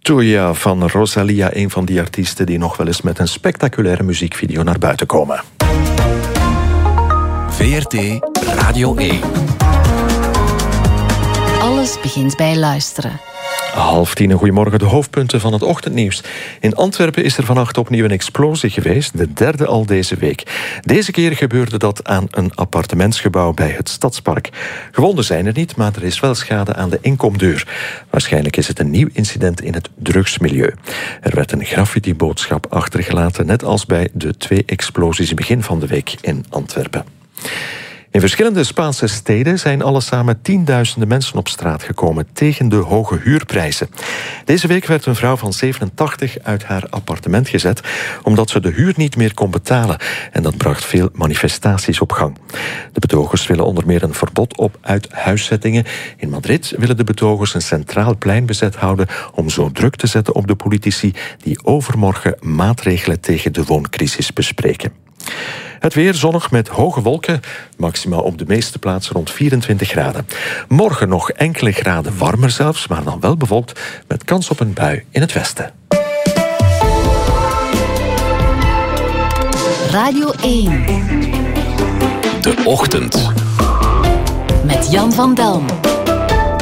Toya van Rosalia, een van die artiesten die nog wel eens met een spectaculaire muziekvideo naar buiten komen. VRT Radio 1. Alles begint bij luisteren. 9:30, goedemorgen, de hoofdpunten van het ochtendnieuws. In Antwerpen is er vannacht opnieuw een explosie geweest, de derde al deze week. Deze keer gebeurde dat aan een appartementsgebouw bij het Stadspark. Gewonden zijn er niet, maar er is wel schade aan de inkomdeur. Waarschijnlijk is het een nieuw incident in het drugsmilieu. Er werd een graffiti-boodschap achtergelaten, net als bij de 2 explosies begin van de week in Antwerpen. In verschillende Spaanse steden zijn alle samen tienduizenden mensen op straat gekomen tegen de hoge huurprijzen. Deze week werd een vrouw van 87 uit haar appartement gezet omdat ze de huur niet meer kon betalen. En dat bracht veel manifestaties op gang. De betogers willen onder meer een verbod op uithuiszettingen. In Madrid willen de betogers een centraal plein bezet houden om zo druk te zetten op de politici die overmorgen maatregelen tegen de wooncrisis bespreken. Het weer zonnig met hoge wolken, maximaal op de meeste plaatsen rond 24 graden. Morgen nog enkele graden warmer zelfs, maar dan wel bewolkt met kans op een bui in het westen. Radio 1. De Ochtend. Met Jan van Delm.